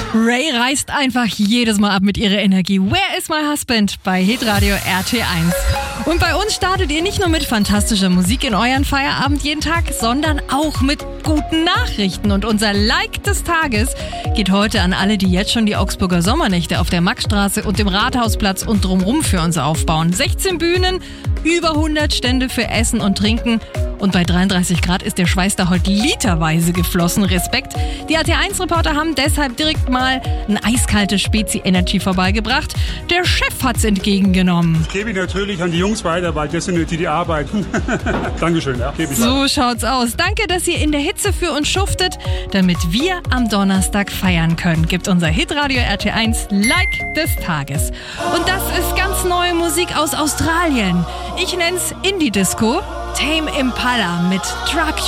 Ray reißt einfach jedes Mal ab mit ihrer Energie. Where is my husband? Bei Hitradio RT1. Und bei uns startet ihr nicht nur mit fantastischer Musik in euren Feierabend jeden Tag, sondern auch mit guten Nachrichten. Und unser Like des Tages geht heute an alle, die jetzt schon die Augsburger Sommernächte auf der Maxstraße und dem Rathausplatz und drumherum für uns aufbauen. 16 Bühnen, über 100 Stände für Essen und Trinken. Und bei 33 Grad ist der Schweiß da heute literweise geflossen. Respekt. Die RT1-Reporter haben deshalb direkt mal ein eiskaltes Spezi Energy vorbeigebracht. Der Chef hat's entgegengenommen. Ich gebe ihn natürlich an die Jungs weiter, weil das sind die arbeiten. Dankeschön, ja. Gebe ich so schaut's aus. Danke, dass ihr in der Hitze für uns schuftet, damit wir am Donnerstag feiern können. Gibt unser Hitradio RT1 Like des Tages. Und das ist ganz neue Musik aus Australien. Ich nenn's Indie-Disco. Tame Impala mit Drug